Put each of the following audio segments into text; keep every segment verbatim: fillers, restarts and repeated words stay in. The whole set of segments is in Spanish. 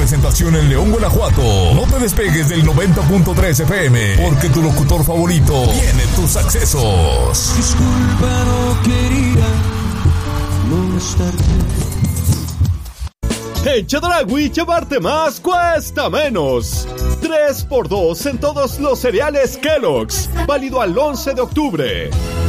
presentación en León, Guanajuato. No te despegues del noventa punto tres F M, porque tu locutor favorito tiene tus accesos. Disculpa, no quería molestarte. En Chedraui, llevarte más cuesta menos. tres por dos en todos los cereales Kellogg's. Válido al once de octubre.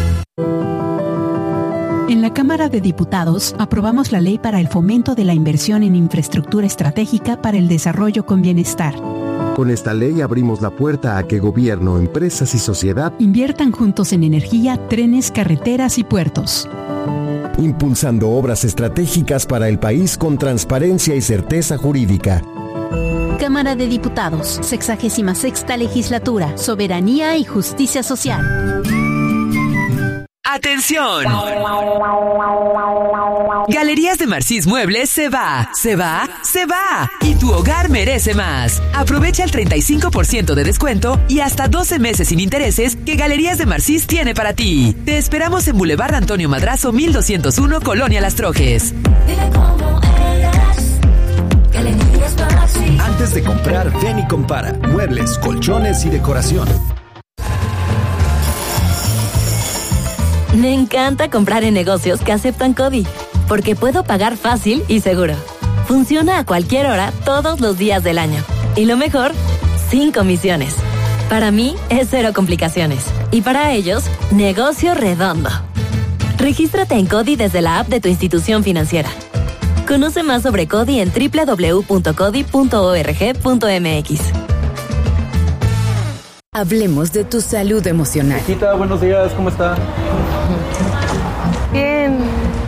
En la Cámara de Diputados aprobamos la ley para el fomento de la inversión en infraestructura estratégica para el desarrollo con bienestar. Con esta ley abrimos la puerta a que gobierno, empresas y sociedad inviertan juntos en energía, trenes, carreteras y puertos. Impulsando obras estratégicas para el país con transparencia y certeza jurídica. Cámara de Diputados, sexagésima sexta legislatura, soberanía y justicia social. ¡Atención! Galerías de Marcís Muebles se va, se va, se va. Y tu hogar merece más. Aprovecha el treinta y cinco por ciento de descuento y hasta doce meses sin intereses que Galerías de Marcís tiene para ti. Te esperamos en Boulevard Antonio Madrazo mil doscientos uno, Colonia Las Trojes. Antes de comprar, ven y compara. Muebles, colchones y decoración. Me encanta comprar en negocios que aceptan CODI, porque puedo pagar fácil y seguro. Funciona a cualquier hora, todos los días del año. Y lo mejor, sin comisiones. Para mí, es cero complicaciones. Y para ellos, negocio redondo. Regístrate en CODI desde la app de tu institución financiera. Conoce más sobre CODI en doble u doble u doble u punto codi punto org punto m x. Hablemos de tu salud emocional. Hijita, buenos días, ¿cómo está? Bien.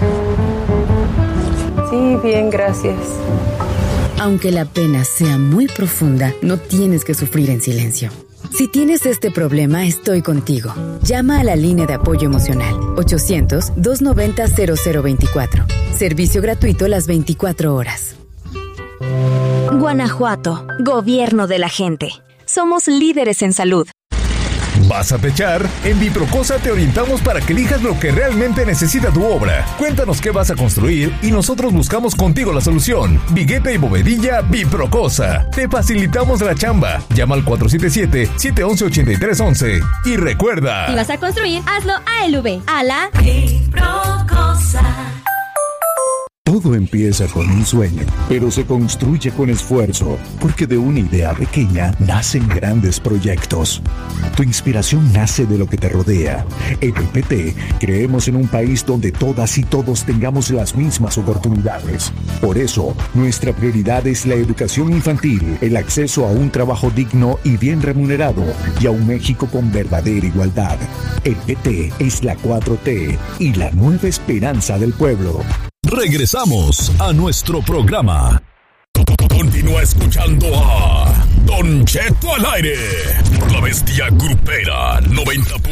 Sí, bien, gracias. Aunque la pena sea muy profunda, no tienes que sufrir en silencio. Si tienes este problema, estoy contigo. Llama a la línea de apoyo emocional ochocientos, doscientos noventa, cero cero veinticuatro. Servicio gratuito las veinticuatro horas. Guanajuato, gobierno de la gente. Somos líderes en salud. ¿Vas a techar? En Biprocosa te orientamos para que elijas lo que realmente necesita tu obra. Cuéntanos qué vas a construir y nosotros buscamos contigo la solución. Vigueta y bovedilla Biprocosa. Te facilitamos la chamba. Llama al cuatro siete siete, siete uno uno, ocho tres uno uno. Y recuerda... Si vas a construir, hazlo A L V. A la Biprocosa. Todo empieza con un sueño, pero se construye con esfuerzo, porque de una idea pequeña nacen grandes proyectos. Tu inspiración nace de lo que te rodea. En el P T creemos en un país donde todas y todos tengamos las mismas oportunidades. Por eso, nuestra prioridad es la educación infantil, el acceso a un trabajo digno y bien remunerado, y a un México con verdadera igualdad. El P T es la cuatro T y la nueva esperanza del pueblo. Regresamos a nuestro programa. Continúa escuchando a Don Cheto al aire por La Bestia Grupera noventa.